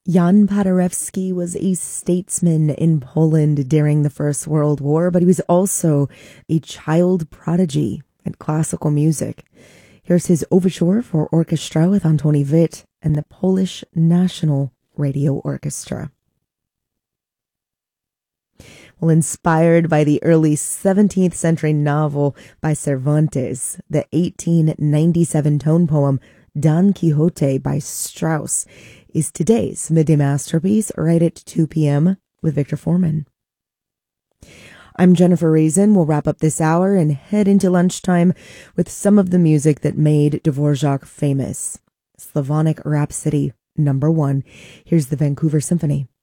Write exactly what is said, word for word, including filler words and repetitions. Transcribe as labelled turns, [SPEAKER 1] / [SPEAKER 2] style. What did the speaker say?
[SPEAKER 1] Jan Paderewski was a statesman in Poland during the First World War, but he was also a child prodigy in classical music. Here's his overture for orchestra with Antoni Witt and the Polish National Radio Orchestra. Well, inspired by the early seventeenth century novel by Cervantes, the eighteen ninety-seven tone poem Don Quixote by Strauss is today's midday masterpiece, right at two p.m. with Victor Foreman. I'm Jennifer Reason. We'll wrap up this hour and head into lunchtime with some of the music that made Dvorak famous. Slavonic Rhapsody number one. Here's the Vancouver Symphony.